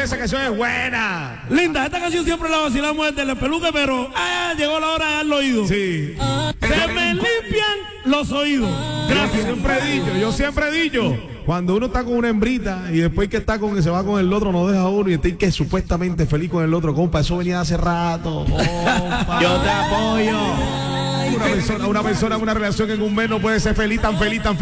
esa canción es buena. Linda, esta canción siempre la vacilamos desde el peluque, pero llegó la hora de darle oído. Sí. Se me limpian los oídos. Gracias. Yo siempre he dicho, cuando uno está con una hembrita y después que está con que se va con el otro, no deja uno y está que supuestamente feliz con el otro, compa, eso venía hace rato. Compa. Yo te apoyo. Una persona en una relación en un mes no puede ser feliz, tan feliz, tan feliz.